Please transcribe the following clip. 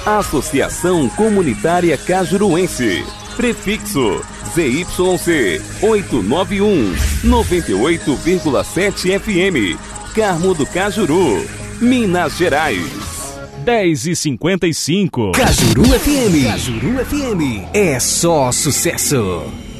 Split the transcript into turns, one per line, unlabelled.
Associação Comunitária Cajuruense. Prefixo ZYC 891, 98,7 FM. Carmo do Cajuru, Minas Gerais.
10h55.
Cajuru FM. Cajuru FM. É só sucesso.